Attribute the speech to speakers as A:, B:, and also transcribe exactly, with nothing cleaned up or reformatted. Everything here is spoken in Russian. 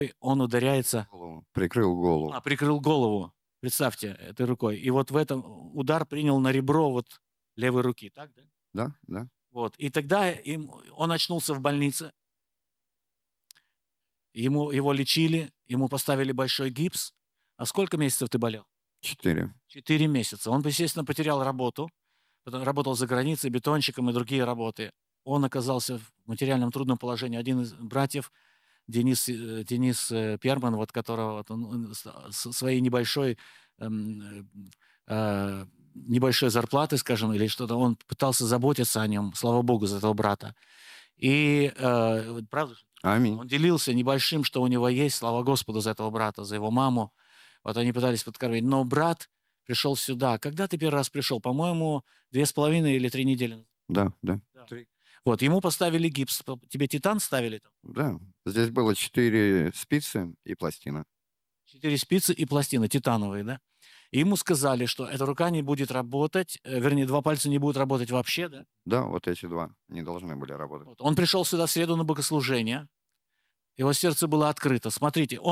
A: он ударяется
B: Голову. Прикрыл голову.
A: А, прикрыл голову, представьте, этой рукой. И вот в этом удар принял на ребро вот левой руки, так, да?
B: Да, да.
A: Вот, и тогда им он очнулся в больнице. Ему его лечили, ему поставили большой гипс. А сколько месяцев ты болел?
B: четыре.
A: четыре месяца. Он, естественно, потерял работу, потом работал за границей бетонщиком и другие работы. Он оказался в материальном трудном положении. Один из братьев, Денис, э, Денис э, Перман, вот которого вот он, он с- со своей небольшой, эм, э, небольшой зарплаты, скажем, или что-то, он пытался заботиться о нем, слава богу, за этого брата. И э, вот правда, же?
B: Аминь.
A: Он делился небольшим, что у него есть, слава Господу за этого брата, за его маму. Вот они пытались подкормить. Но брат пришел сюда. Когда ты первый раз пришел? По-моему, две с половиной или три недели назад.
B: Да, да.
A: Да. Вот, ему поставили гипс. Тебе титан ставили там?
B: Да. Здесь было четыре спицы и пластина.
A: Четыре спицы и пластины титановые, да? И ему сказали, что эта рука не будет работать, э, вернее, два пальца не будут работать вообще, да?
B: Да, вот эти два не должны были работать.
A: Вот. Он пришел сюда в среду на богослужение, его сердце было открыто. Смотрите, он